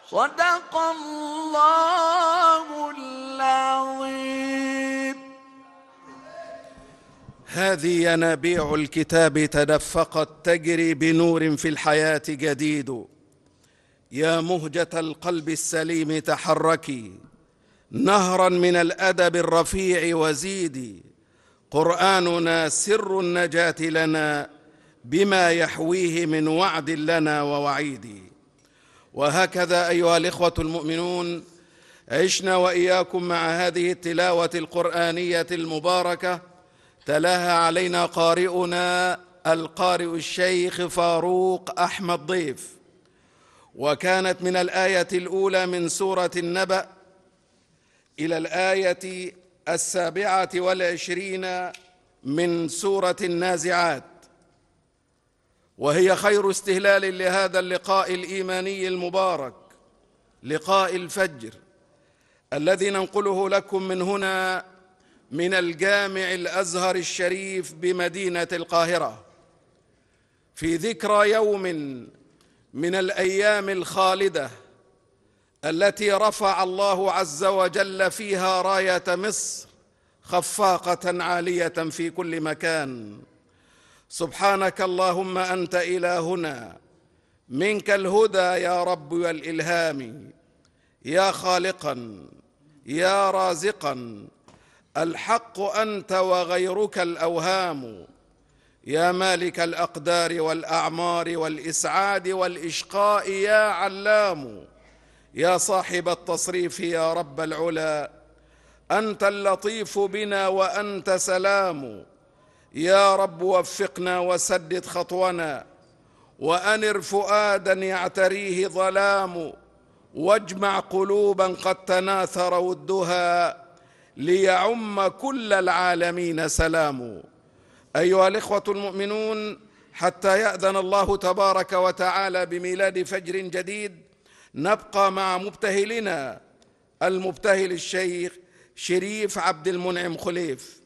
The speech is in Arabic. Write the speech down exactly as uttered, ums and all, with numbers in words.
صدق الله العظيم. هذه ينابيع الكتاب تدفقت تجري بنور في الحياة جديد. يا مهجة القلب السليم تحركي، نهرا من الأدب الرفيع وزيدي. قرآننا سر النجاة لنا بما يحويه من وعد لنا ووعيد. وهكذا أيها الإخوة المؤمنون عشنا وإياكم مع هذه التلاوة القرآنية المباركة، تلاها علينا قارئنا القارئ الشيخ فاروق أحمد ضيف، وكانت من الآية الأولى من سورة النبأ إلى الآية السابعة والعشرين من سورة النازعات، وهي خير استهلال لهذا اللقاء الإيماني المبارك، لقاء الفجر الذي ننقله لكم من هنا من الجامع الأزهر الشريف بمدينة القاهرة، في ذكرى يوم من الأيام الخالدة التي رفع الله عز وجل فيها راية مصر خفاقة عالية في كل مكان. سبحانك اللهم أنت إلهنا، منك الهدى يا رب والإلهام، يا خالقا يا رازقا، الحق أنت وغيرك الأوهام، يا مالك الأقدار والأعمار والإسعاد والإشقاء يا علام، يا صاحب التصريف يا رب العلا، أنت اللطيف بنا وأنت سلام. يا رب وفقنا وسدد خطونا، وأنر فؤادا يعتريه ظلام، واجمع قلوبا قد تناثر ودها، ليعم كل العالمين سلام. أيها الإخوة المؤمنون، حتى يأذن الله تبارك وتعالى بميلاد فجر جديد، نبقى مع مبتهلنا المبتهل الشيخ شريف عبد المنعم خليف،